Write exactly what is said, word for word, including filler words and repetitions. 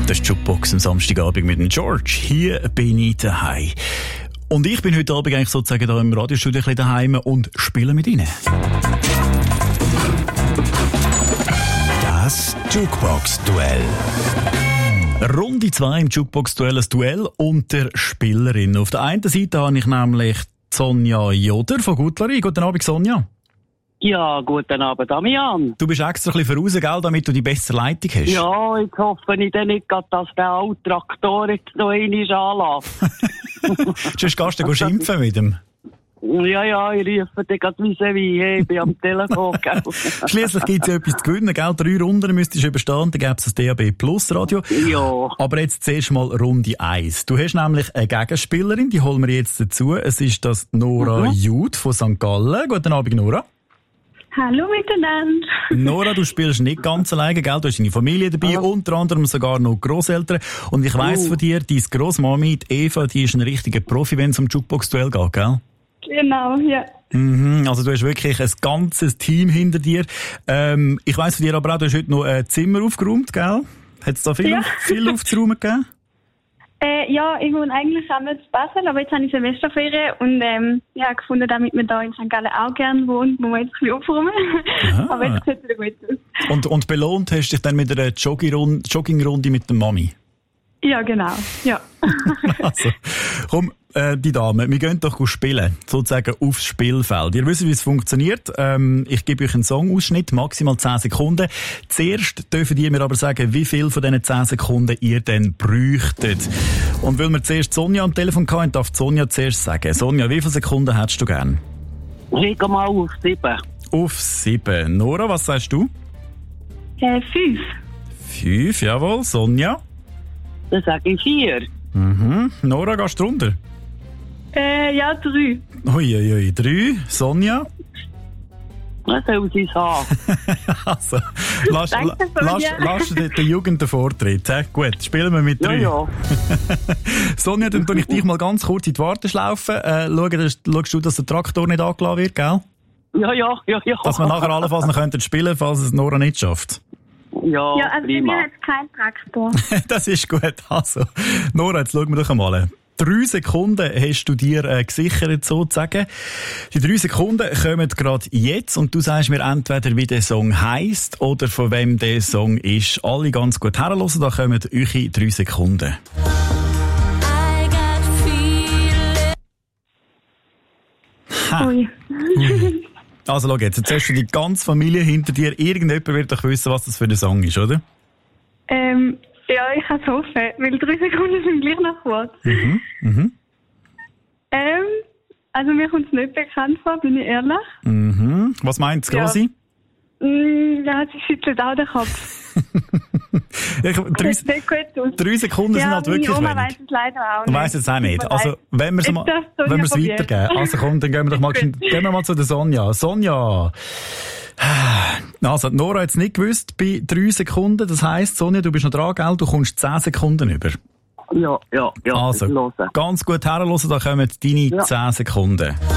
Das ist Jukebox am Samstagabend mit dem George. Hier bin ich daheim. Und ich bin heute Abend eigentlich sozusagen da im Radiostudio ein bisschen daheim und spiele mit Ihnen. Das Jukebox-Duell. Runde zwei im Jukebox-Duell, ein Duell unter Spielerinnen. Auf der einen Seite habe ich nämlich Sonja Joder von Guttlari. Guten Abend, Sonja. Ja, guten Abend, Damian. Du bist extra ein bisschen voraus, gell, damit du die bessere Leitung hast. Ja, jetzt hoffe ich dann nicht, dass der alte Traktor jetzt noch einmal anlässt. Sonst gehst du schimpfen mit ihm. Ja, ja, ich rufe dir gerade vis-à-vis, hey, ich bin am Telefon, gell. Schliesslich gibt es ja etwas zu gewinnen, gell? Drei Runden müsstest du überstehen, dann gäbe es ein D A B Plus Radio. Ja. Aber jetzt zuerst mal Runde eins. Du hast nämlich eine Gegenspielerin, die holen wir jetzt dazu. Es ist das Nora mhm. Jud von Sankt Gallen. Guten Abend, Nora. Hallo miteinander. Nora, du spielst nicht ganz alleine, gell? Du hast deine Familie dabei, oh. unter anderem sogar noch Grosseltern. Und ich weiss oh. von dir, deine Grossmami, die Eva, die ist ein richtiger Profi, wenn es um Jukebox-Duell geht, gell? Genau, ja. Mhm, also du hast wirklich ein ganzes Team hinter dir. Ähm, ich weiss von dir aber auch, du hast heute noch ein Zimmer aufgeräumt, gell? Hat es da viel, ja. auf, viel aufzuräumen gegeben? Äh, ja, ich wohne eigentlich auch nicht in Basel, aber jetzt habe ich Semesterferien und ähm, ja, gefunden, damit wir da in Sankt Gallen auch gerne wohnen, muss man jetzt ein bisschen aufräumen. Aber jetzt sieht es wieder gut aus. Und, und belohnt hast du dich dann mit einer Joggingrunde, Joggingrunde mit der Mami? Ja, genau. Ja. Also, komm, äh, die Damen, wir gehen doch spielen, sozusagen aufs Spielfeld. Ihr wisst, wie es funktioniert. Ähm, ich gebe euch einen Songausschnitt, maximal zehn Sekunden. Zuerst dürfen ihr mir aber sagen, wie viel von diesen zehn Sekunden ihr denn bräuchtet. Und weil wir zuerst Sonja am Telefon hatten, darf Sonja zuerst sagen. Sonja, wie viele Sekunden hättest du gern? Ich gehe mal auf sieben. Auf sieben. Nora, was sagst du? Äh, fünf. Fünf, jawohl. Sonja? Dann sage ich vier. Mhm. Nora, gehst du runter? Äh, ja, drei. Uiuiui, ui, drei. Sonja? Was soll sie haben? Also, lass, la, lass, lass den, den Jugend den Vortritt. He? Gut, spielen wir mit drei. Ja, ja. Sonja, dann tue ich dich mal ganz kurz in die Warteschlaufe. Äh, schau, schaust du, dass der Traktor nicht angelassen wird, gell? Ja, ja, ja, ja. Dass wir nachher allenfalls noch könnten spielen, falls es Nora nicht schafft. Ja, ja, also prima. bei mir hat es keinen Traktor. Das ist gut. Also, Nora, jetzt schauen wir doch einmal. Drei Sekunden hast du dir äh, gesichert, sozusagen. Die drei Sekunden kommen gerade jetzt und du sagst mir entweder, wie der Song heisst oder von wem der Song ist. Alle ganz gut herhören, da kommen eure drei Sekunden. Ha. Ui. Also schau jetzt, jetzt hast du die ganze Familie hinter dir. Irgendjemand wird doch wissen, was das für ein Song ist, oder? Ähm, ja, ich kann es hoffen, weil drei Sekunden sind gleich noch kurz. Mhm, mhm. Ähm, also mir kommt es nicht bekannt vor, bin ich ehrlich. Mhm. Was meint es, Grossi? Ja, mm, ja sie schüttelt auch den Kopf. ich, drei, das sieht gut aus. Drei Sekunden ja, sind halt wirklich Oma wenig. weiss es leider auch Du nicht. weißt es auch nicht. Also, wenn wir es mal, wenn wir es weitergeben. Also komm, dann gehen wir doch mal, gehen wir mal zu der Sonja. Sonja. Also, Nora hat es nicht gewusst bei drei Sekunden. Das heisst, Sonja, du bist noch dran, gell? Du kommst zehn Sekunden über. Ja, ja, ja. Also, ganz gut herhören, da kommen deine ja. zehn Sekunden.